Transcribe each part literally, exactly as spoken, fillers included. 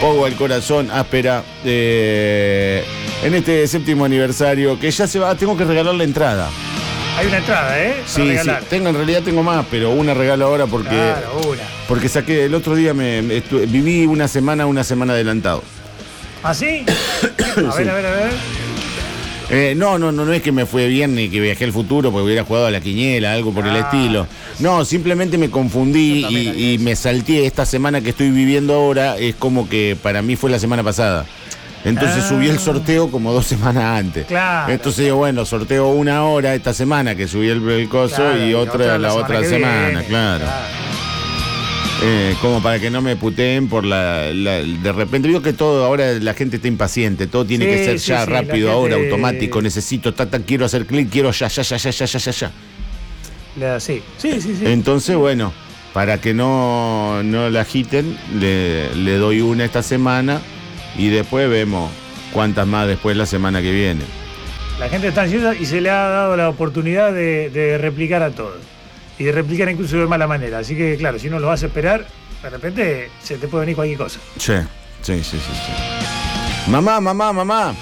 Pogo al corazón, áspera. Eh, en este séptimo aniversario, que ya se va, tengo que regalar la entrada. Hay una entrada, ¿eh? Para Sí, regalar. sí, tengo, en realidad tengo más, pero una regalo ahora porque. Claro, una. Porque saqué, el otro día me, me estu- viví una semana, una semana adelantado. ¿Ah, sí? A ver, Sí. a ver, a ver. Eh, no, no, no, no es que me fue bien ni que viajé al futuro porque hubiera jugado a la quiniela, algo por el Ah. estilo. No, simplemente me confundí Yo también y, haría y eso. me salteé. Esta semana que estoy viviendo ahora es como que para mí fue la semana pasada. Entonces Ah. subí el sorteo como dos semanas antes. Claro. Entonces digo, bueno, sorteo una hora esta semana que subí el, el coso Claro, y otra la, otra que semana, viene. claro. Eh, como para que no me puteen por la, la- De repente, digo que todo ahora la gente está impaciente, todo tiene Sí, que ser sí, ya sí, rápido, la ahora, gente- automático, necesito, tata, quiero hacer clic, quiero ya, ya, ya, ya, ya, ya, ya, ya. La- sí, sí, sí. sí. Entonces, bueno, para que no, no la agiten, le, le doy una esta semana y después vemos cuántas más después la semana que viene. La gente está ansiosa y se le ha dado la oportunidad de, de replicar a todos. Y de replicar incluso de mala manera. Así que, claro, si uno lo vas a esperar, de repente se te puede venir cualquier cosa. Sí, sí, sí, sí, sí. Mamá, mamá, mamá.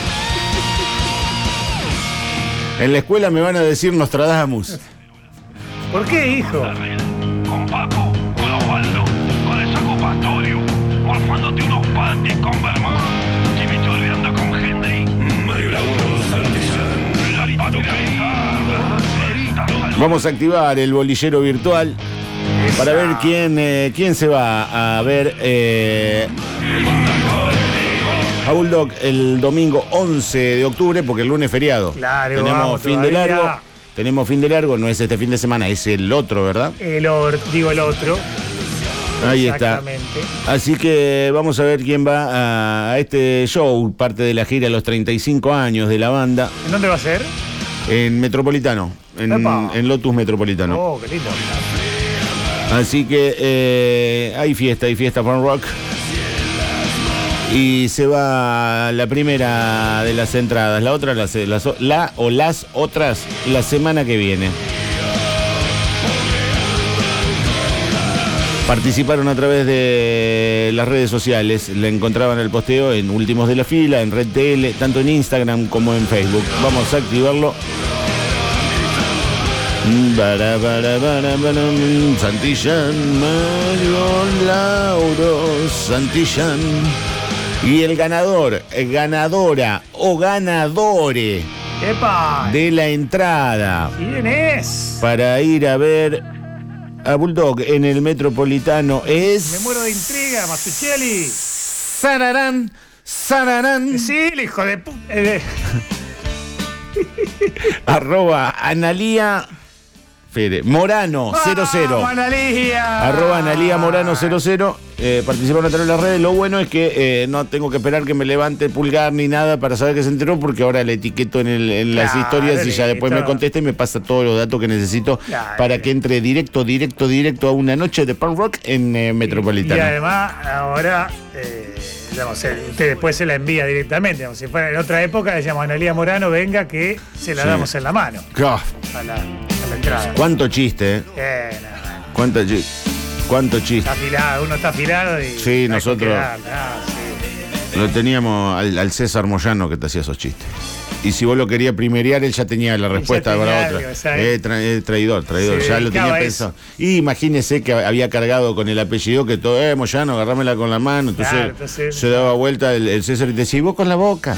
En la escuela me van a decir Nostradamus. ¿Por qué, hijo? Con Paco, con Osvaldo, con el saco Pastorio, morfándote unos panties con Bermón, Chimicho olvidando con Henry, Mario Lauro, Santillán, la patria Vamos a activar el bolillero virtual para ver quién, eh, quién se va a ver eh, a Bulldog el domingo once de octubre, porque el lunes es feriado. Claro, Tenemos vamos fin de todavía. largo. Tenemos fin de largo, no es este fin de semana, es el otro, ¿verdad? El or, digo el otro. Ahí está. Exactamente. Así que vamos a ver quién va a, a este show, parte de la gira Los treinta y cinco años de la banda, ¿En dónde va a ser? en Metropolitano, en, Epa. en Lotus Metropolitano. Oh, qué lindo. Así que eh, hay fiesta, hay fiesta Fun Rock. Y se va la primera de las entradas, la otra, la, la, la o las otras la semana que viene. Participaron a través de las redes sociales, la encontraban el posteo en Últimos de la Fila, en Red T L, tanto en Instagram como en Facebook. Vamos a activarlo. Bara, bara, bara, bara, Santillán, Mario Lauro, Santillán. Y el ganador, eh, ganadora o ganadore ¡Epa! de la entrada ¿Quién es? para ir a ver a Bulldog en el Metropolitano es... Me muero de intriga, Masuchelli. Sararán, sararán, Sí, el hijo de puta. Eh, arroba Analía Fede, Morano cero cero. ¡Vamos, Analía! Arroba Analía Morano cero cero. Eh, participaron a través de las redes. Lo bueno es que eh, no tengo que esperar que me levante el pulgar ni nada para saber que se enteró, porque ahora le etiqueto en, el, en las Claro, historias y ya después me listo. contesta y me pasa todos los datos que necesito Claro. para que entre directo, directo, directo a una noche de punk rock en eh, Metropolitano. Y además, ahora, eh, digamos, se- usted después se la envía directamente. Digamos, si fuera en otra época, decíamos, Analía Morano, venga que se la Sí. damos en la mano Ah, a la, a la entrada. cuánto chiste, ¿eh? Eh, no, Cuánto, chi- cuánto chiste. está afilado, uno está afilado y. Sí, hay que nosotros- quedar, ah, sí. Lo teníamos al, al César Moyano que te hacía esos chistes. Y si vos lo querías primerear, él ya tenía la respuesta tenía para algo, otra. ¿sabes? Eh, tra- eh, traidor, traidor, Se ya lo tenía dedicaba a pensado. Y imagínese que había cargado con el apellido que todo, eh, Moyano, agarrámela con la mano. Entonces, Claro, entonces- se daba vuelta el, el César y te decía, "¿Y vos con la boca?"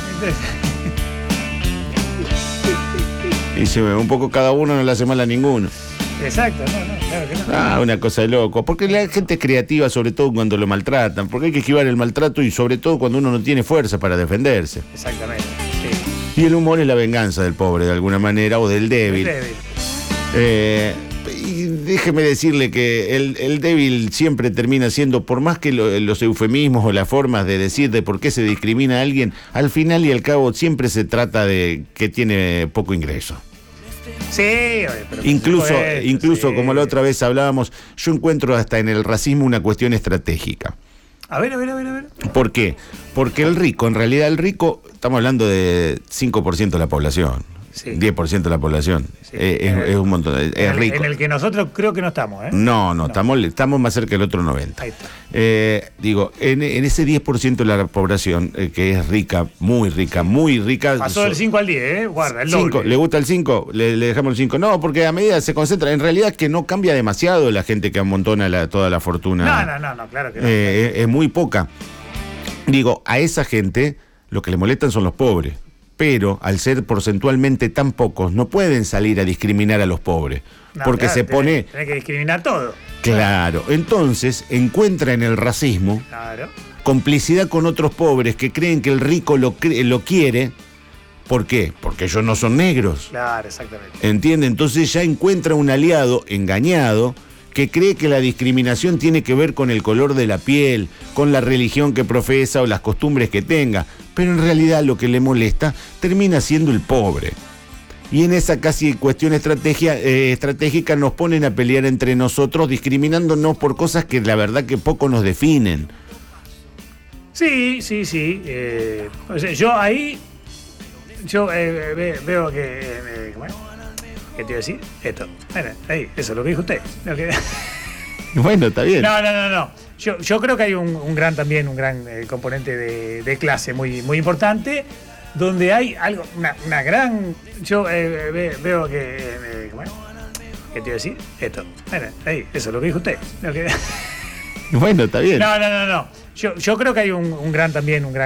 Y se ve, un poco cada uno no le hace mal a ninguno. Exacto, no, no, claro que no. Ah, una cosa de loco. Porque la gente es creativa, sobre todo cuando lo maltratan. Porque hay que esquivar el maltrato y sobre todo cuando uno no tiene fuerza para defenderse. Exactamente. Sí. Y el humor es la venganza del pobre, de alguna manera, o del débil. Débil. Eh, y déjeme decirle que el, el débil siempre termina siendo, por más que lo- los eufemismos o las formas de decir de por qué se discrimina a alguien, al final y al cabo siempre se trata de que tiene poco ingreso. Sí, oye, pero por Incluso, supuesto, incluso sí. como la otra vez hablábamos, yo encuentro hasta en el racismo una cuestión estratégica. A ver, a ver, a ver, a ver. ¿Por qué? Porque el rico, en realidad el rico, estamos hablando de cinco por ciento de la población. Sí. diez por ciento de la población. Sí. Eh, es, Eh, es un montón. Es, en, el, rico. en el que nosotros creo que no estamos, ¿eh? No, no, no. Estamos, estamos más cerca del otro noventa. Ahí está. Eh, digo, en, en ese diez por ciento de la población, eh, que es rica, muy rica, muy rica. Pasó del cinco al diez, ¿eh? Guarda, el cinco, doble. ¿le gusta el cinco? Le, le dejamos el cinco. No, porque a medida se concentra. En realidad es que no cambia demasiado la gente que amontona la, toda la fortuna. No, no, no, no, claro que no. Eh, es, es muy poca. Digo, a esa gente lo que le molestan son los pobres. Pero al ser porcentualmente tan pocos, no pueden salir a discriminar a los pobres. No, porque claro, se tenés- pone... Tenés que discriminar todo. Claro, entonces encuentra en el racismo Claro. complicidad con otros pobres que creen que el rico lo, cre- lo quiere. ¿Por qué? Porque ellos no son negros. Claro, exactamente. ¿Entiende? Entonces ya encuentra un aliado engañado que cree que la discriminación tiene que ver con el color de la piel, con la religión que profesa o las costumbres que tenga. Pero en realidad lo que le molesta termina siendo el pobre. Y en esa casi cuestión estrategia, eh, estratégica nos ponen a pelear entre nosotros discriminándonos por cosas que la verdad que poco nos definen. Sí, sí, sí. eh, o sea, yo ahí, yo eh, ve- veo que, eh, ¿cómo es? ¿Qué te iba a decir? Esto. Mira, ahí, eso es lo que dijo usted. Lo que- Bueno, está bien. No, no, no, no. Yo, yo creo que hay un, un gran también, un gran eh, componente de, de clase muy, muy importante, donde hay algo, una, una gran. Yo eh, ve- veo que, eh, ¿cómo es? ¿Qué te iba a decir? Esto. Mira, ahí, eso es lo que dijo usted. Lo que- Bueno, está bien. No, no, no, no. Yo, yo creo que hay un, un gran también, un gran